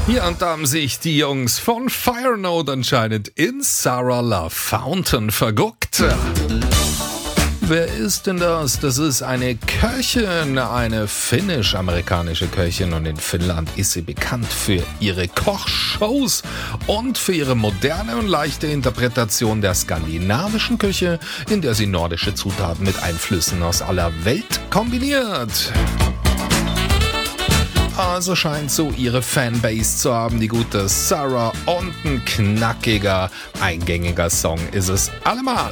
Ja, und da haben sich die Jungs von Fire Note anscheinend in Sarah Love Fountain verguckt. Wer ist denn das? Das ist eine Köchin, eine finnisch-amerikanische Köchin, und in Finnland ist sie bekannt für ihre Kochshows und für ihre moderne und leichte Interpretation der skandinavischen Küche, in der sie nordische Zutaten mit Einflüssen aus aller Welt kombiniert. Also scheint so ihre Fanbase zu haben, die gute Sarah, und ein knackiger, eingängiger Song ist es allemal.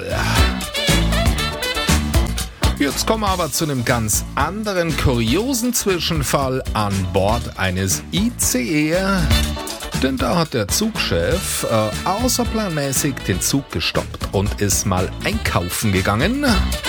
Jetzt kommen wir aber zu einem ganz anderen, kuriosen Zwischenfall an Bord eines ICE. Denn da hat der Zugchef außerplanmäßig den Zug gestoppt und ist mal einkaufen gegangen.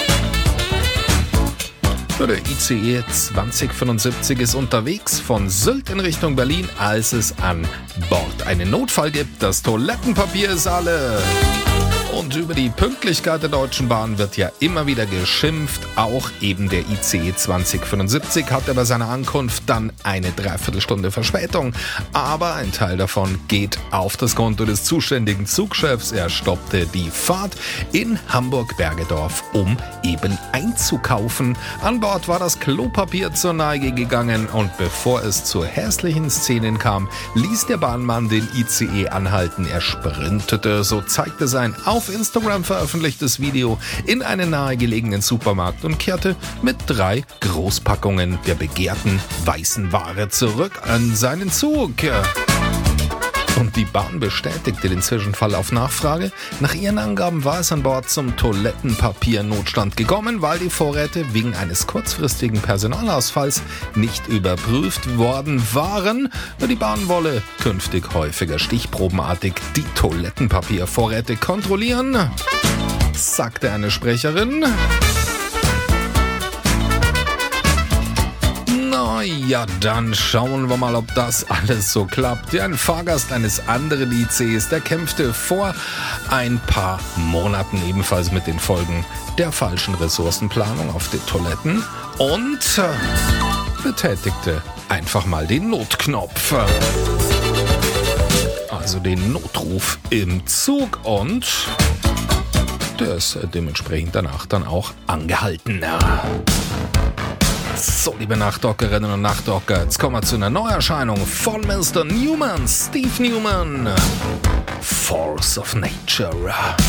Der ICE 2075 ist unterwegs von Sylt in Richtung Berlin, als es an Bord einen Notfall gibt. Das Toilettenpapier ist alle. Und über die Pünktlichkeit der Deutschen Bahn wird ja immer wieder geschimpft. Auch eben der ICE 2075 hatte bei seiner Ankunft dann eine Dreiviertelstunde Verspätung. Aber ein Teil davon geht auf das Konto des zuständigen Zugchefs. Er stoppte die Fahrt in Hamburg-Bergedorf, um eben einzukaufen. An Bord war das Klopapier zur Neige gegangen, und bevor es zu hässlichen Szenen kam, ließ der Bahnmann den ICE anhalten. Er sprintete, so zeigte sein auf Instagram veröffentlichtes Video, in einen nahegelegenen Supermarkt und kehrte mit 3 Großpackungen der begehrten weißen Ware zurück an seinen Zug. Und die Bahn bestätigte den Zwischenfall auf Nachfrage. Nach ihren Angaben war es an Bord zum Toilettenpapiernotstand gekommen, weil die Vorräte wegen eines kurzfristigen Personalausfalls nicht überprüft worden waren. Die Bahn wolle künftig häufiger stichprobenartig die Toilettenpapiervorräte kontrollieren, sagte eine Sprecherin. Ja, dann schauen wir mal, ob das alles so klappt. Ja, ein Fahrgast eines anderen ICs, der kämpfte vor ein paar Monaten ebenfalls mit den Folgen der falschen Ressourcenplanung auf den Toiletten und betätigte einfach mal den Notknopf. Also den Notruf im Zug, und der ist dementsprechend danach dann auch angehalten. So, liebe Nachtdockerinnen und Nachtdocker, jetzt kommen wir zu einer Neuerscheinung von Mr. Newman, Steve Newman, Force of Nature.